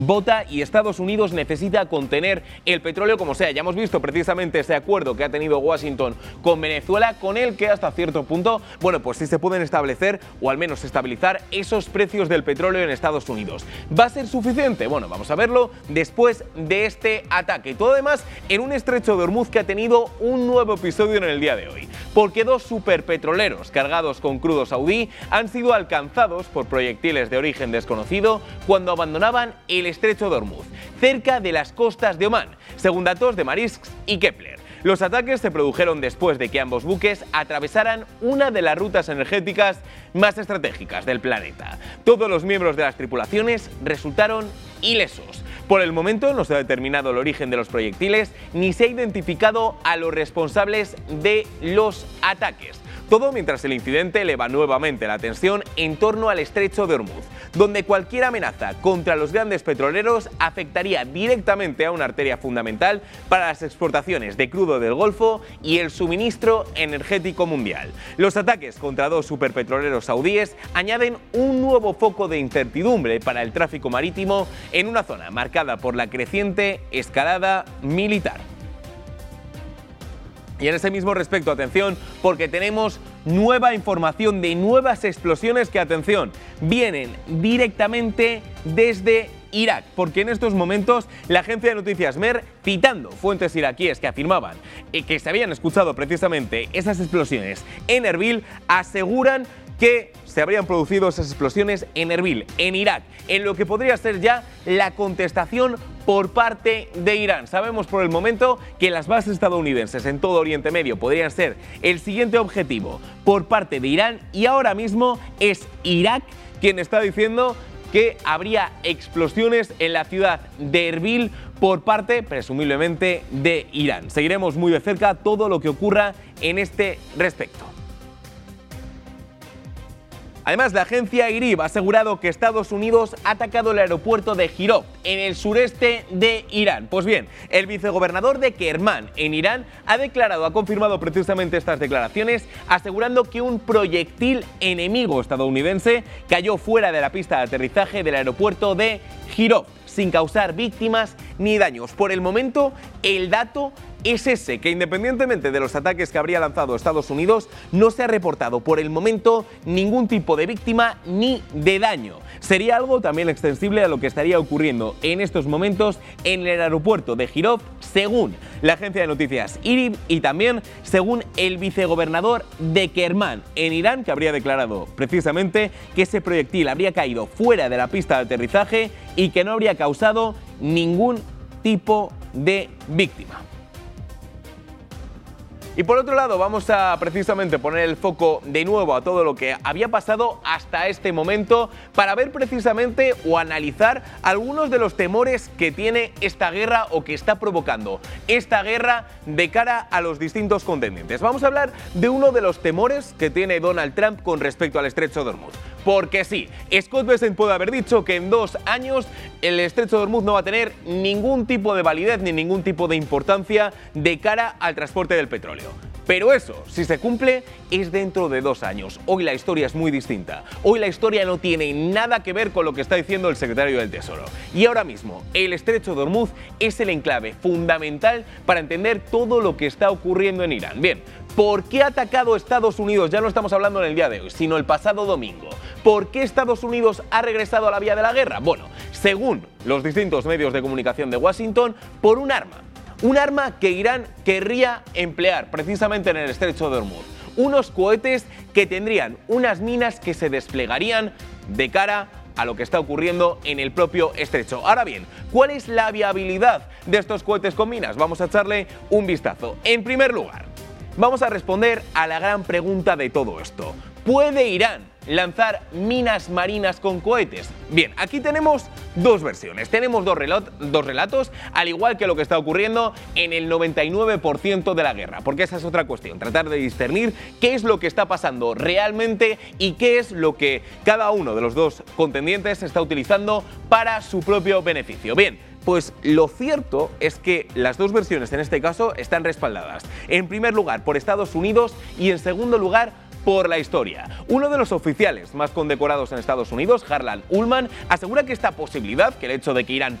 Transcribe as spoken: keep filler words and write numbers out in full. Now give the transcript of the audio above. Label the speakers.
Speaker 1: vota y Estados Unidos necesita contener el petróleo como sea. Ya hemos visto precisamente ese acuerdo que ha tenido Washington con Venezuela, con el que hasta cierto punto, bueno, pues sí se pueden establecer o al menos estabilizar esos precios del petróleo en Estados Unidos. ¿Va a ser suficiente? Bueno, vamos a verlo después de este ataque. Y todo además en un estrecho de Hormuz que ha tenido un nuevo episodio en el día de hoy, porque dos superpetroleros cargados con crudo saudí han sido alcanzados por proyectiles de origen desconocido cuando abandonaban el estrecho de Hormuz, cerca de las costas de Omán, según datos de Maersk y Kepler. Los ataques se produjeron después de que ambos buques atravesaran una de las rutas energéticas más estratégicas del planeta. Todos los miembros de las tripulaciones resultaron ilesos. Por el momento no se ha determinado el origen de los proyectiles ni se ha identificado a los responsables de los ataques. Todo mientras el incidente eleva nuevamente la tensión en torno al estrecho de Hormuz, donde cualquier amenaza contra los grandes petroleros afectaría directamente a una arteria fundamental para las exportaciones de crudo del Golfo y el suministro energético mundial. Los ataques contra dos superpetroleros saudíes añaden un nuevo foco de incertidumbre para el tráfico marítimo en una zona marcada por la creciente escalada militar. Y en ese mismo respecto, atención, porque tenemos nueva información de nuevas explosiones que, atención, vienen directamente desde Irak, porque en estos momentos la agencia de noticias Mer, citando fuentes iraquíes que afirmaban que se habían escuchado precisamente esas explosiones en Erbil, aseguran que se habrían producido esas explosiones en Erbil, en Irak, en lo que podría ser ya la contestación por parte de Irán. Sabemos por el momento que las bases estadounidenses en todo Oriente Medio podrían ser el siguiente objetivo por parte de Irán, y ahora mismo es Irak quien está diciendo que habría explosiones en la ciudad de Erbil por parte, presumiblemente, de Irán. Seguiremos muy de cerca todo lo que ocurra en este respecto. Además, la agencia IRIB ha asegurado que Estados Unidos ha atacado el aeropuerto de Jirov, en el sureste de Irán. Pues bien, el vicegobernador de Kermán, en Irán, ha declarado, ha confirmado precisamente estas declaraciones, asegurando que un proyectil enemigo estadounidense cayó fuera de la pista de aterrizaje del aeropuerto de Jirov, sin causar víctimas ni daños. Por el momento, el dato es ese, que independientemente de los ataques que habría lanzado Estados Unidos, no se ha reportado por el momento ningún tipo de víctima ni de daño. Sería algo también extensible a lo que estaría ocurriendo en estos momentos en el aeropuerto de Jirov, según la agencia de noticias IRIB y también según el vicegobernador de Kermán, en Irán, que habría declarado precisamente que ese proyectil habría caído fuera de la pista de aterrizaje y que no habría causado ningún tipo de víctima. Y por otro lado, vamos a precisamente poner el foco de nuevo a todo lo que había pasado hasta este momento para ver precisamente o analizar algunos de los temores que tiene esta guerra o que está provocando esta guerra de cara a los distintos contendientes. Vamos a hablar de uno de los temores que tiene Donald Trump con respecto al estrecho de Hormuz. Porque sí, Scott Bessent puede haber dicho que en dos años el estrecho de Hormuz no va a tener ningún tipo de validez ni ningún tipo de importancia de cara al transporte del petróleo. Pero eso, si se cumple, es dentro de dos años. Hoy la historia es muy distinta. Hoy la historia no tiene nada que ver con lo que está diciendo el secretario del Tesoro. Y ahora mismo, el estrecho de Hormuz es el enclave fundamental para entender todo lo que está ocurriendo en Irán. Bien, ¿por qué ha atacado Estados Unidos? Ya no estamos hablando en el día de hoy, sino el pasado domingo. ¿Por qué Estados Unidos ha regresado a la vía de la guerra? Bueno, según los distintos medios de comunicación de Washington, por un arma. Un arma que Irán querría emplear precisamente en el estrecho de Hormuz. Unos cohetes que tendrían unas minas que se desplegarían de cara a lo que está ocurriendo en el propio estrecho. Ahora bien, ¿cuál es la viabilidad de estos cohetes con minas? Vamos a echarle un vistazo. En primer lugar, vamos a responder a la gran pregunta de todo esto. ¿Puede Irán lanzar minas marinas con cohetes? Bien, aquí tenemos dos versiones, tenemos dos, relot, dos relatos, al igual que lo que está ocurriendo en el noventa y nueve por ciento de la guerra, porque esa es otra cuestión, tratar de discernir qué es lo que está pasando realmente y qué es lo que cada uno de los dos contendientes está utilizando para su propio beneficio. Bien, pues lo cierto es que las dos versiones en este caso están respaldadas, en primer lugar por Estados Unidos y en segundo lugar por la historia. Uno de los oficiales más condecorados en Estados Unidos, Harlan Ullman, asegura que esta posibilidad, que el hecho de que Irán